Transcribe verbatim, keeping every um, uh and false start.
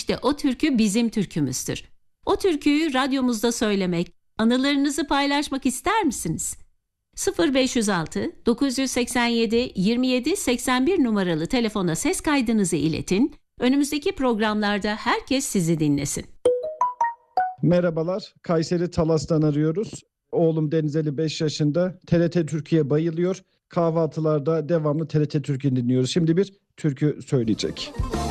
İşte o türkü bizim türkümüzdür. O türküyü radyomuzda söylemek, anılarınızı paylaşmak ister misiniz? sıfır beş yüz altı dokuz yüz seksen yedi yirmi yedi seksen bir numaralı telefona ses kaydınızı iletin. Önümüzdeki programlarda herkes sizi dinlesin. Merhabalar, Kayseri Talas'tan arıyoruz. Oğlum Denizeli beş yaşında. T R T Türkiye bayılıyor. Kahvaltılarda devamlı T R T Türkiye dinliyoruz. Şimdi bir türkü söyleyecek.